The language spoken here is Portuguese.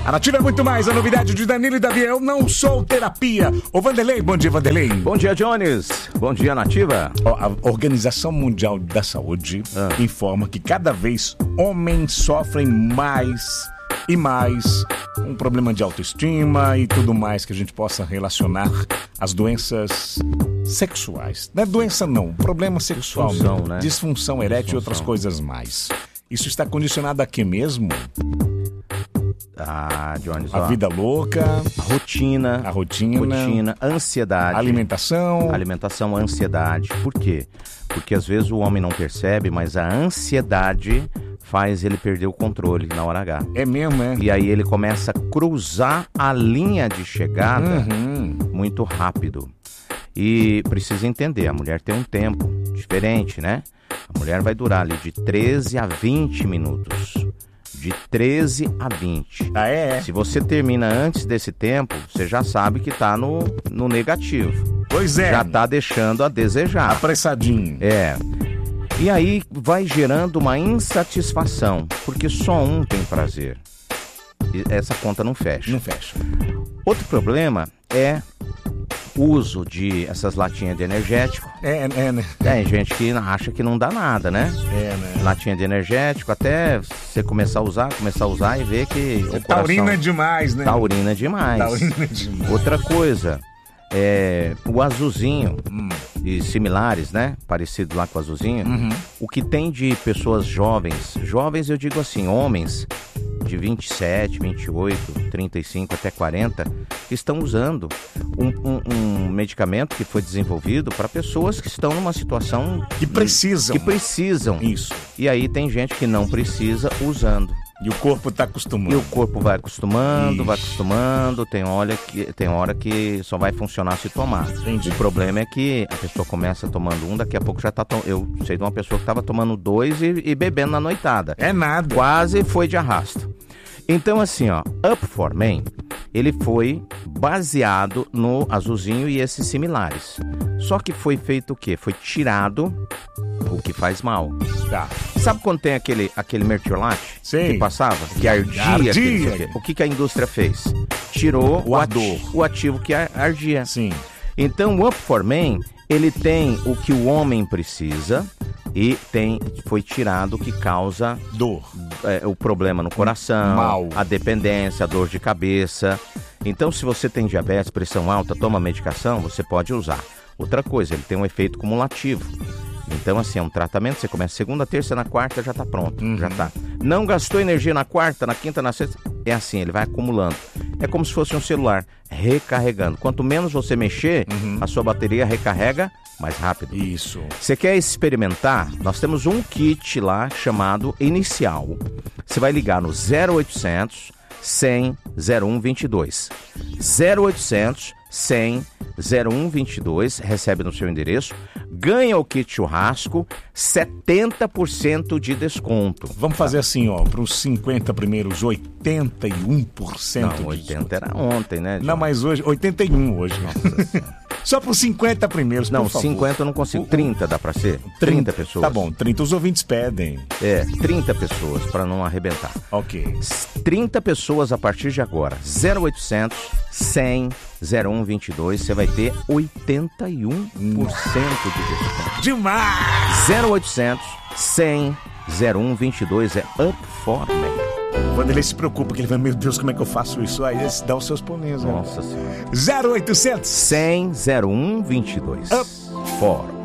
A Nativa é muito mais, a novidade de Danilo e Davi, eu não sou terapia. Ô Vanderlei, bom dia, Vanderlei. Bom dia, Jones. Bom dia, Nativa. A Organização Mundial da Saúde informa que cada vez homens sofrem mais e mais um problema de autoestima e tudo mais que a gente possa relacionar às doenças sexuais. Não é doença não, problema sexual, disfunção, né? Disfunção erétil e outras coisas mais. Isso está condicionado a quê mesmo? Jones, a vida louca, a rotina, ansiedade, alimentação, ansiedade. Por quê? Porque às vezes o homem não percebe, mas a ansiedade faz ele perder o controle na hora H. É mesmo, é? E aí ele começa a cruzar a linha de chegada muito rápido. E precisa entender, a mulher tem um tempo diferente, né? A mulher vai durar ali de 13 a 20 minutos. De 13 a 20. Se você termina antes desse tempo, você já sabe que tá no negativo. Pois é. Já tá deixando a desejar. Apressadinho. E aí vai gerando uma insatisfação, porque só um tem prazer. E essa conta não fecha. Não fecha. Outro problema é o uso de essas latinhas de energético. Né? Tem gente que acha que não dá nada, né? Né? Latinha de energético, até você começar a usar e ver que o coração... Taurina demais, né? Taurina demais. Outra coisa, o azulzinho e similares, né? Parecido lá com o azulzinho. O que tem de pessoas jovens eu digo assim, homens de 27, 28, 35 até 40, que estão usando um medicamento que foi desenvolvido para pessoas que estão numa situação... Que precisam. Isso. E aí tem gente que não precisa usando. E o corpo está acostumando. E o corpo vai acostumando. Tem hora que só vai funcionar se tomar. Entendi. O problema é que a pessoa começa tomando daqui a pouco já está... Eu sei de uma pessoa que estava tomando 2 e bebendo na noitada. É nada. Quase foi de arrasto. Então assim, Up For Men, ele foi baseado no azulzinho e esses similares. Só que foi feito o quê? Foi tirado o que faz mal. Tá. Sabe quando tem aquele mertiolate que passava? Que ardia. O que a indústria fez? Tirou o ativo que ardia. Sim. Então o Up For Men, ele tem o que o homem precisa e foi tirado o que causa dor, o problema no coração, mal, a dependência, a dor de cabeça. Então se você tem diabetes, pressão alta, toma medicação, você pode usar. Outra coisa, ele tem um efeito cumulativo. Então, assim, é um tratamento, você começa segunda, terça, na quarta, já tá pronto, já tá. Não gastou energia na quarta, na quinta, na sexta, é assim, ele vai acumulando. É como se fosse um celular, recarregando. Quanto menos você mexer, a sua bateria recarrega mais rápido. Isso. Você quer experimentar? Nós temos um kit lá chamado Inicial. Você vai ligar no 0800 100 0122. 0800 100 0122, recebe no seu endereço, ganha o kit churrasco, 70% de desconto. Vamos fazer assim, para os 50 primeiros, 81%. Não, 80 era ontem, né, John? Não, mas hoje, 81 hoje. Só para os 50 primeiros, não, por favor. 50 eu não consigo. 30 dá para ser? 30 pessoas. Tá bom, 30 os ouvintes pedem. 30 pessoas para não arrebentar. Ok. 30 pessoas a partir de agora. 0800 100 0122, você vai ter 81% de desconto. Demais! 0800 100 0122 é Up For Men. Quando ele se preocupa, que ele vai, meu Deus, como é que eu faço isso? Aí ele dá os seus pulinhos. Nossa Senhora. 0800 100 0122. Up For